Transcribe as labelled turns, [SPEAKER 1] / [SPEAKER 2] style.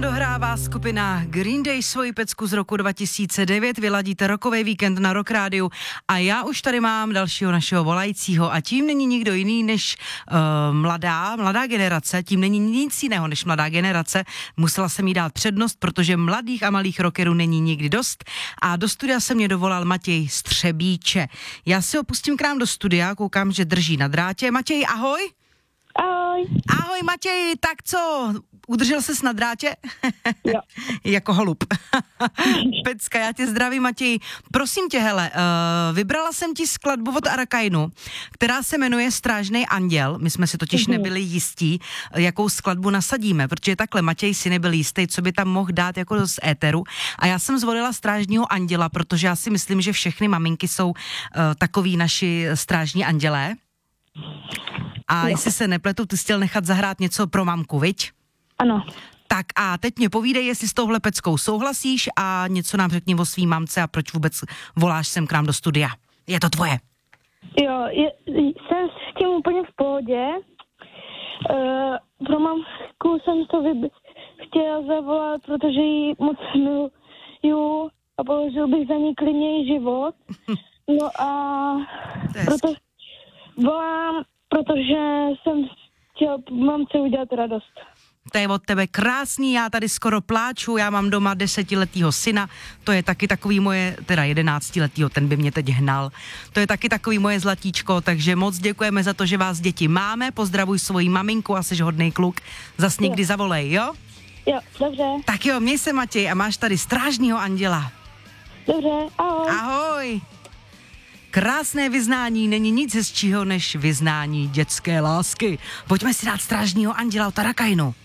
[SPEAKER 1] dohrává skupina Green Day svoji pecku z roku 2009, vyladíte rokový víkend na Rock Rádiu a já už tady mám dalšího našeho volajícího a tím není nikdo jiný než mladá generace, tím není nic jiného než mladá generace, musela jsem jí dát přednost, protože mladých a malých rockerů není nikdy dost a do studia se mě dovolal Matěj Střebíče. Já si ho pustím k nám do studia, koukám, že drží na drátě. Matěj, ahoj!
[SPEAKER 2] Ahoj.
[SPEAKER 1] Ahoj Matěj, tak co, udržel ses na drátě?
[SPEAKER 2] Jo.
[SPEAKER 1] Jako holub. Pecka, já tě zdravím Matěj. Prosím tě, hele, vybrala jsem ti skladbu od Arakainu, která se jmenuje Strážnej anděl. My jsme si totiž nebyli jistí, jakou skladbu nasadíme, protože takhle Matěj si nebyl jistý, co by tam mohl dát jako z éteru. A já jsem zvolila Strážního anděla, protože já si myslím, že všechny maminky jsou takový naši strážní andělé. A jestli se nepletu, ty jsi chtěl nechat zahrát něco pro mamku, viď?
[SPEAKER 2] Ano.
[SPEAKER 1] Tak a teď mě povídej, jestli s touhle peckou souhlasíš a něco nám řekni o svý mamce a proč vůbec voláš sem k nám do studia. Je to tvoje.
[SPEAKER 2] Jo, jsem s tím úplně v pohodě. Pro mamku jsem to chtěla zavolat, protože ji moc miluju a položil bych za ní klidně i život. No a proto volám, protože jsem chtěl mamce udělat radost.
[SPEAKER 1] To je od tebe krásný, já tady skoro pláču, já mám doma 10letýho syna, to je taky takový moje, teda 11letýho, ten by mě teď hnal. To je taky takový moje zlatíčko, takže moc děkujeme za to, že vás děti máme, pozdravuj svoji maminku a jsi hodnej kluk, zas někdy zavolej, jo?
[SPEAKER 2] Jo, dobře.
[SPEAKER 1] Tak jo, měj se Matěj a máš tady Strážního anděla.
[SPEAKER 2] Dobře, ahoj.
[SPEAKER 1] Ahoj. Krásné vyznání, není nic hezčího než vyznání dětské lásky. Pojďme si dát Strážního anděla od Arakainu.